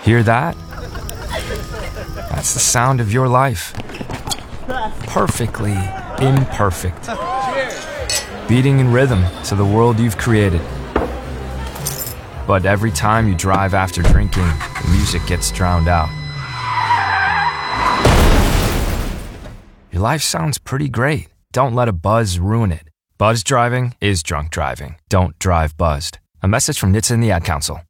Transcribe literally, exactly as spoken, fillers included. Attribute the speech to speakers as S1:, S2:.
S1: Hear that? That's the sound of your life. Perfectly imperfect. Beating in rhythm to the world you've created. But every time you drive after drinking, the music gets drowned out. Your life sounds pretty great. Don't let a buzz ruin it. Buzz driving is drunk driving. Don't drive buzzed. A message from N H T S A and the Ad Council.